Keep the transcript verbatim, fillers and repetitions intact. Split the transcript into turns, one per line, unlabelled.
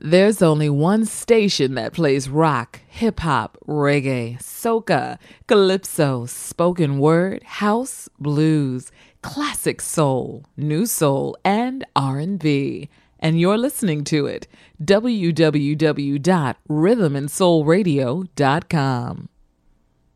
There's only one station that plays rock, hip-hop, reggae, soca, calypso, spoken word, house, blues, classic soul, new soul, and R and B. And you're listening to it. w w w dot rhythm and soul radio dot com.